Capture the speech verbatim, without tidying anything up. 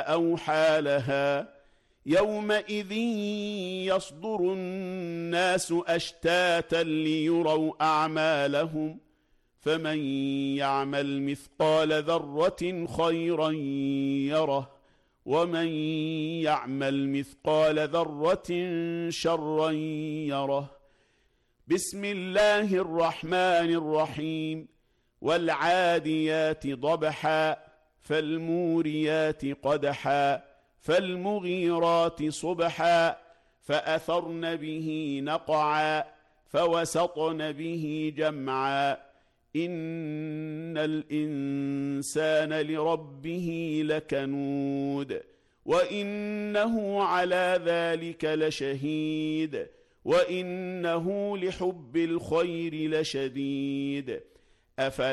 أوحى لها يومئذ يصدر الناس أشتاتا ليروا أعمالهم فمن يعمل مثقال ذرة خيرا يره ومن يعمل مثقال ذرة شرا يره. بسم الله الرحمن الرحيم. والعاديات ضبحا فالموريات قدحا فالمغيرات صبحا فأثرن به نقعا فوسطن به جمعا إن الإنسان لربه لكنود وإنه على ذلك لشهيد وإنه لحب الخير لشديد. أفلا